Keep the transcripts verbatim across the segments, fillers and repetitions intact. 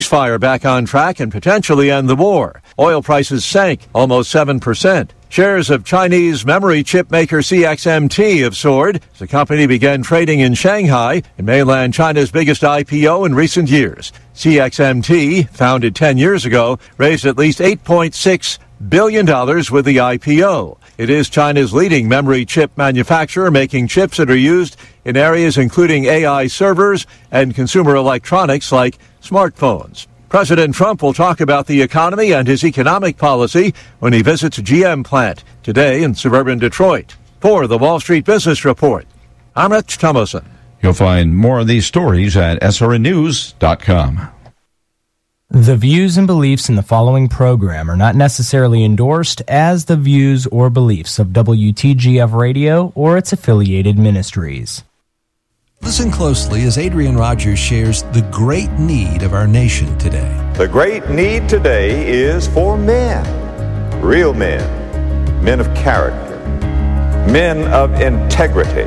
ceasefire back on track and potentially end the war. Oil prices sank almost seven percent. Shares of Chinese memory chip maker C X M T have soared as the company began trading in Shanghai, in mainland China's biggest I P O in recent years. C X M T, founded ten years ago, raised at least eight point six billion dollars with the I P O. It is China's leading memory chip manufacturer, making chips that are used in areas including A I servers and consumer electronics like smartphones. President Trump will talk about the economy and his economic policy when he visits a G M plant today in suburban Detroit. For the Wall Street Business Report, I'm Rich Thomason. You'll find more of these stories at S R N news dot com. The views and beliefs in the following program are not necessarily endorsed as the views or beliefs of W T G F Radio or its affiliated ministries. Listen closely as Adrian Rogers shares the great need of our nation today. The great need today is for men, real men, men of character, men of integrity,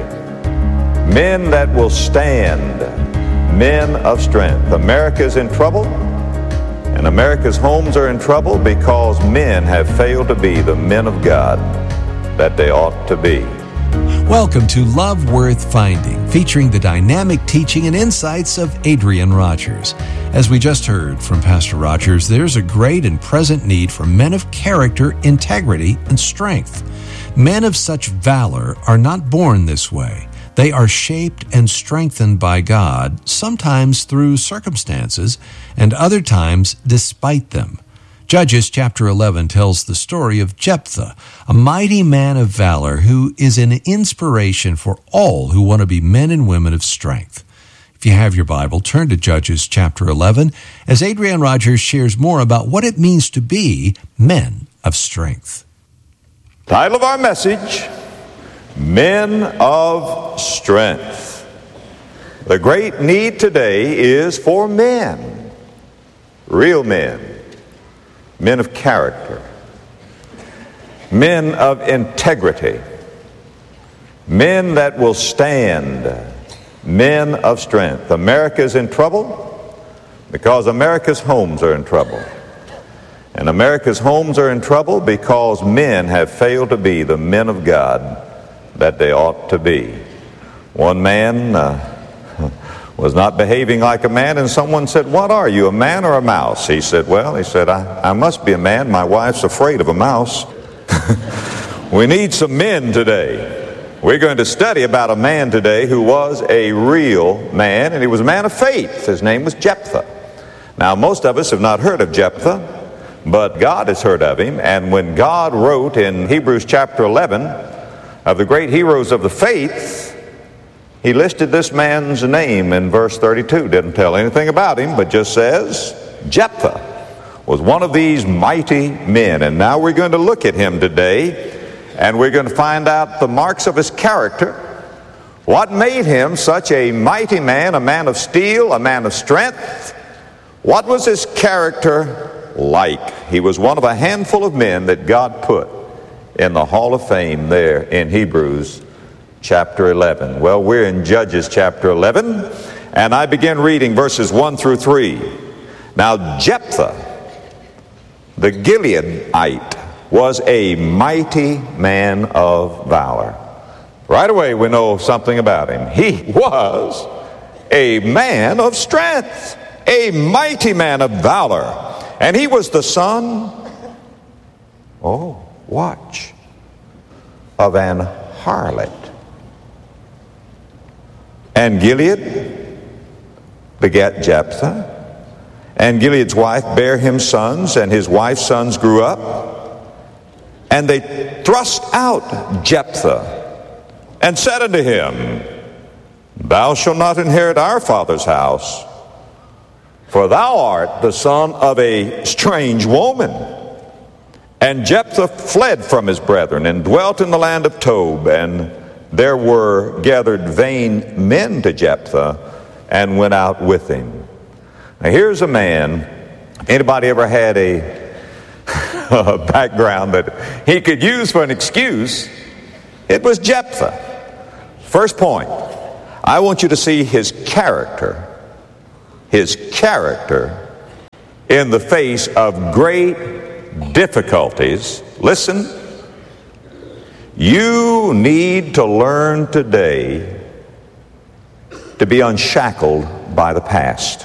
men that will stand, men of strength. America's in trouble, and America's homes are in trouble because men have failed to be the men of God that they ought to be. Welcome to Love Worth Finding, featuring the dynamic teaching and insights of Adrian Rogers. As we just heard from Pastor Rogers, there's a great and present need for men of character, integrity, and strength. Men of such valor are not born this way. They are shaped and strengthened by God, sometimes through circumstances, and other times despite them. Judges chapter eleven tells the story of Jephthah, a mighty man of valor who is an inspiration for all who want to be men and women of strength. If you have your Bible, turn to Judges chapter eleven as Adrian Rogers shares more about what it means to be men of strength. Title of our message, Men of Strength. The great need today is for men, real men, men of character, men of integrity, men that will stand, men of strength. America is in trouble because America's homes are in trouble. And America's homes are in trouble because men have failed to be the men of God that they ought to be. One man uh, was not behaving like a man, and someone said, "What are you, a man or a mouse?" He said, well, he said, I, I must be a man. My wife's afraid of a mouse. We need some men today. We're going to study about a man today who was a real man, and he was a man of faith. His name was Jephthah. Now, most of us have not heard of Jephthah, but God has heard of him, and when God wrote in Hebrews chapter eleven of the great heroes of the faith, he listed this man's name in verse thirty-two. Didn't tell anything about him, but just says Jephthah was one of these mighty men. And now we're going to look at him today, and we're going to find out the marks of his character. What made him such a mighty man, a man of steel, a man of strength? What was his character like? He was one of a handful of men that God put in the Hall of Fame there in Hebrews chapter eleven. Well, we're in Judges chapter eleven, and I begin reading verses one through three. Now, Jephthah, the Gileadite, was a mighty man of valor. Right away, we know something about him. He was a man of strength, a mighty man of valor, and he was the son, oh, watch, of an harlot. And Gilead begat Jephthah, and Gilead's wife bare him sons, and his wife's sons grew up, and they thrust out Jephthah, and said unto him, Thou shalt not inherit our father's house, for thou art the son of a strange woman. And Jephthah fled from his brethren, and dwelt in the land of Tob, and there were gathered vain men to Jephthah, and went out with him. Now here's a man, anybody ever had a, a background that he could use for an excuse? It was Jephthah. First point, I want you to see his character. His character in the face of great difficulties, listen, you need to learn today to be unshackled by the past.